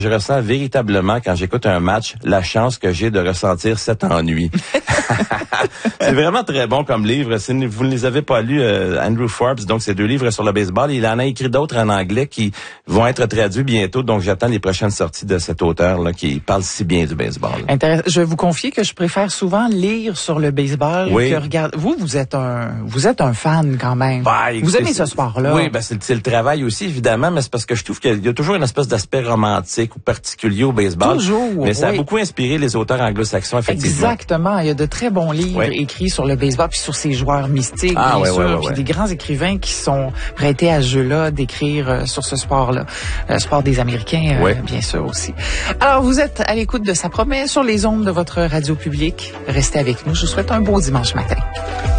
Je ressens véritablement, quand j'écoute un match, la chance que j'ai de ressentir cet ennui. C'est vraiment très bon comme livre. Si vous ne les avez pas lus, Andrew Forbes, donc c'est 2 livres sur le baseball. Il en a écrit d'autres en anglais qui vont être traduits bientôt. Donc j'attends les prochaines sorties de cet auteur-là qui parle si bien du baseball. Intéressant. Je vais vous confier que je préfère souvent lire sur le baseball que regarder. Vous êtes un fan quand même. Écoutez, vous aimez ce sport-là. Oui, c'est le travail aussi, évidemment, mais c'est parce que je trouve qu'il y a toujours une espèce d'aspect romantique ou particulier au baseball. Toujours. Mais ça a beaucoup inspiré les auteurs anglo-saxons, effectivement. Exactement. Il y a de très bons livres écrits sur le baseball puis sur ces joueurs mystiques, bien sûr. Puis des grands écrivains qui sont prêtés à ce jeu-là d'écrire sur ce sport-là. Le sport des Américains, bien sûr aussi. Alors, vous êtes à l'écoute de Ça promet sur les ondes de votre radio publique. Restez avec nous. Je vous souhaite un beau dimanche matin.